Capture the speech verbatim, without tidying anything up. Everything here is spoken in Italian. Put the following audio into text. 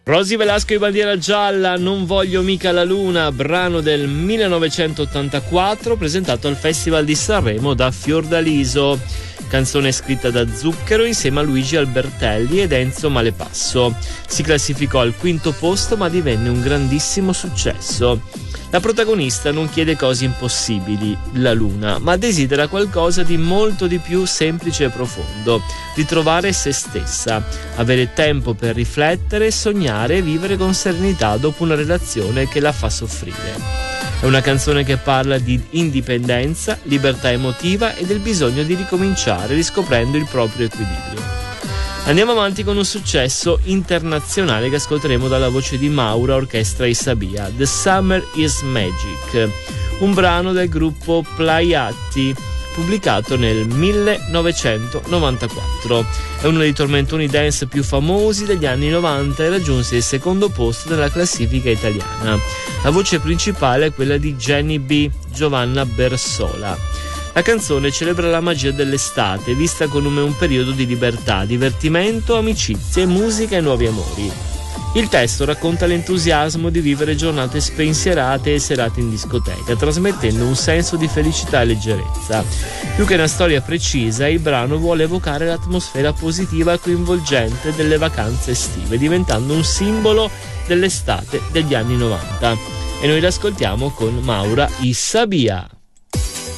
Rosy Velasco e Bandiera Gialla, Non voglio mica la luna, brano del millenovecentottantaquattro presentato al Festival di Sanremo da Fiordaliso, canzone scritta da Zucchero insieme a Luigi Albertelli ed Enzo Malepasso. Si classificò al quinto posto ma divenne un grandissimo successo. La protagonista non chiede cose impossibili, la luna, ma desidera qualcosa di molto di più semplice e profondo: ritrovare se stessa, avere tempo per riflettere, sognare e vivere con serenità dopo una relazione che la fa soffrire. È una canzone che parla di indipendenza, libertà emotiva e del bisogno di ricominciare riscoprendo il proprio equilibrio. Andiamo avanti con un successo internazionale che ascolteremo dalla voce di Maura, orchestra Isabia, The Summer is Magic, un brano del gruppo Plaiati, pubblicato nel millenovecentonovantaquattro. È uno dei tormentoni dance più famosi degli anni novanta e raggiunse il secondo posto nella classifica italiana. La voce principale è quella di Jenny B, Giovanna Bersola. La canzone celebra la magia dell'estate, vista come un periodo di libertà, divertimento, amicizie, musica e nuovi amori. Il testo racconta l'entusiasmo di vivere giornate spensierate e serate in discoteca, trasmettendo un senso di felicità e leggerezza. Più che una storia precisa, il brano vuole evocare l'atmosfera positiva e coinvolgente delle vacanze estive, diventando un simbolo dell'estate degli anni novanta. E noi l'ascoltiamo con Maura Isabia.